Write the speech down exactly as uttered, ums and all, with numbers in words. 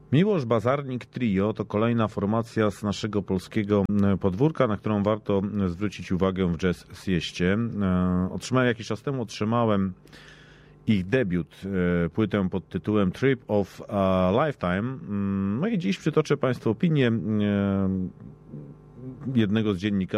Miłosz Bazarnik Trio to kolejna formacja z naszego polskiego podwórka, na którą warto zwrócić uwagę w Jazz Sieście. Otrzymałem jakiś czas temu, otrzymałem ich debiut, płytę pod tytułem Trip of a Lifetime. No i dziś przytoczę Państwu opinię jednego z dziennikarzy